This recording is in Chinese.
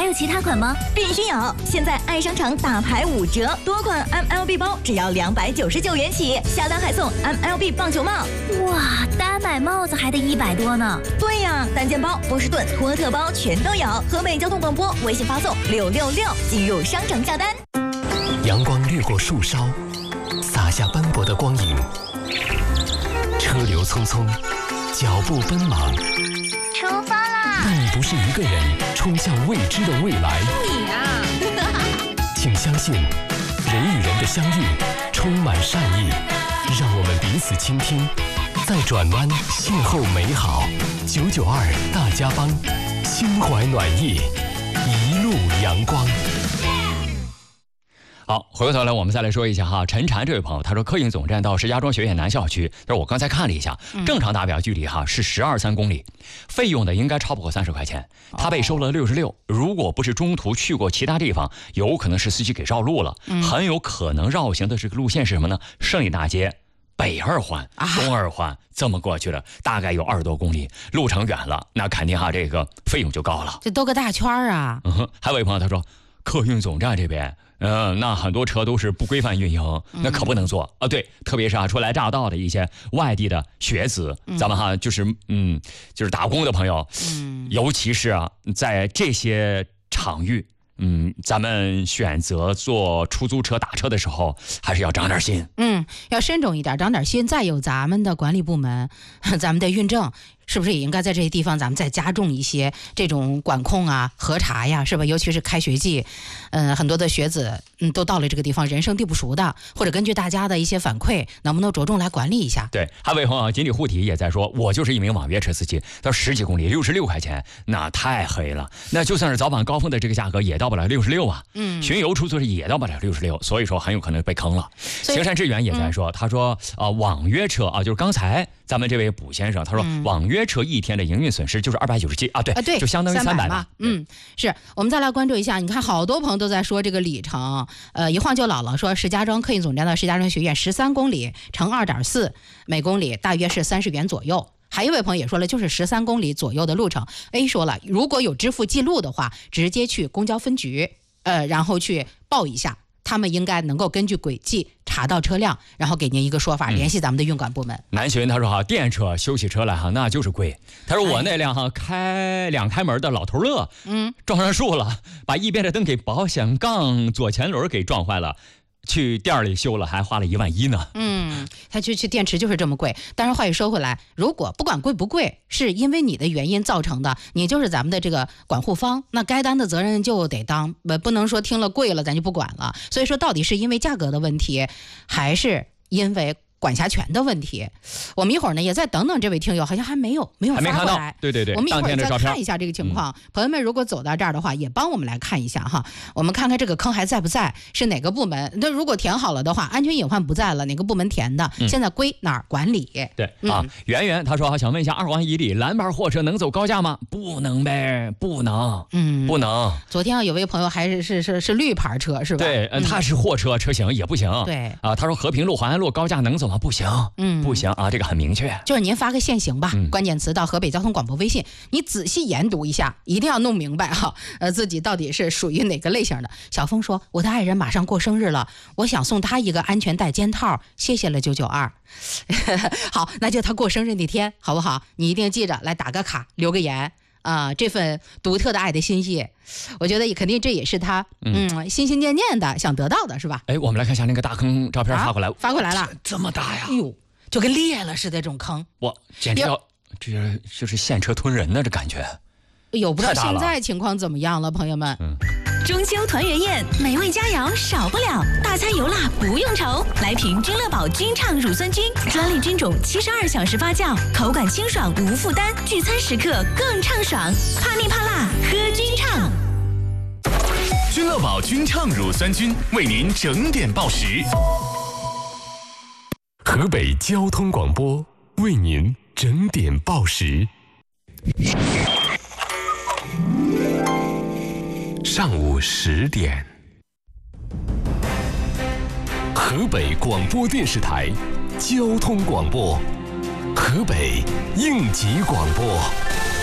有其他款吗？ 必须有！现在爱商场大牌5折，多款 MLB 包只要299元起，下单还送 MLB 棒球帽。 哇，单买帽子还得100多呢。 对呀，单件包、波士顿、托特包全都有。河北交通广播微信发送666进入商城下单。 阳光掠过树梢，洒下斑驳的光影。车流匆匆，脚步奔忙。 出发啦！ 但你不是一个人冲向未知的未来。 你啊！ 请相信，人与人的相遇充满善意，让我们彼此倾听，在转弯邂逅美好。992大家帮，心怀暖意，一路阳光。 好，回过头来我们再来说一下哈，陈禅这位朋友，他说客运总站到石家庄学院南校区，但是我刚才看了一下，正常打表距离哈是12.3公里，费用呢应该超不过30块钱，他被收了66，如果不是中途去过其他地方，有可能是司机给绕路了，很有可能绕行的这个路线是什么呢？胜利大街、北二环、东二环这么过去了，大概有20多公里，路程远了，那肯定哈这个费用就高了， 这兜个大圈啊。 还有一位朋友他说，客运总站这边。那很多车都是不规范运营，那可不能坐啊。对，特别是初来乍到的一些外地的学子，咱们哈就是打工的朋友，尤其是在这些场域，咱们选择坐出租车打车的时候，还是要长点心。 要慎重一点，长点心。再有咱们的管理部门，咱们的运政。是不是也应该在这些地方咱们再加重一些这种管控啊、核查呀，是吧？尤其是开学季，很多的学子都到了这个地方，人生地不熟的，或者根据大家的一些反馈，能不能着重来管理一下？ 对，还有一位朋友锦鲤护体也在说，我就是一名网约车司机，到10几公里66块钱，那太黑了。那就算是早晚高峰的这个价格，也到不了66啊。巡游出租车也到不了66，所以说很有可能被坑了。行善致远也在说，他说网约车就是刚才咱们这位卜先生，他说网约车一天的营运损失就是297啊，对，就相当于300嘛。 是我们再来关注一下，你看好多朋友都在说这个里程，一晃就老了，说石家庄客运总站到石家庄学院13公里乘2.4，每公里大约是30元左右。还有一位朋友也说了，就是13公里左右的路程。A 说了，如果有支付记录的话，直接去公交分局，然后去报一下。他们应该能够根据轨迹查到车辆，然后给您一个说法，联系咱们的运管部门。 南巡他说电车修起车来那就是贵。他说我那辆2开门的老头乐，撞上树了，把一边的灯给保险杠左前轮给撞坏了。去店里修了，还花了11000呢。 他去电池就是这么贵。但是话又说回来，如果不管贵不贵，是因为你的原因造成的，你就是咱们的这个管护方，那该担的责任就得当，不能说听了贵了咱就不管了。所以说，到底是因为价格的问题，还是因为管辖权的问题？我们一会儿呢也再等等这位听友，好像还没有发过来。 对， 我们一会儿再看一下这个情况。朋友们如果走到这儿的话，也帮我们来看一下哈，我们看看这个坑还在不在，是哪个部门？那如果填好了的话，安全隐患不在了，哪个部门填的？现在归哪儿管理？ 对圆圆他说想问一下，2环以里蓝牌货车能走高架吗？不能呗，不能。不能。 昨天有位朋友还是绿牌车是吧？ 对，他是货车车型也不行。 对他说和平路、淮安路高架能走吗？不行。不行啊，这个很明确。 就是您发个限行吧，关键词到河北交通广播微信，你仔细研读一下，一定要弄明白自己到底是属于哪个类型的。小峰说，我的爱人马上过生日了，我想送他一个安全带肩套，谢谢了992。好，那就他过生日那天好不好？你一定记着来打个卡，留个言这份独特的爱的心意，我觉得肯定这也是他心心念念的想得到的，是吧？ 我们来看一下那个大坑照片发过来了， 这么大呀！ 哎呦，就跟裂了似的这种坑， 哇，简直要这就是现车吞人的这感觉。 有不知道现在情况怎么样了，朋友们。 中秋团圆宴，美味佳肴少不了，大餐油辣不用愁。来瓶君乐宝君畅乳酸菌，专利菌种，72小时发酵，口感清爽无负担，聚餐时刻更畅爽。怕腻怕辣，喝君畅。 君乐宝君畅乳酸菌为您整点报时。 河北交通广播为您整点报时。上午10点，河北广播电视台交通广播，河北应急广播。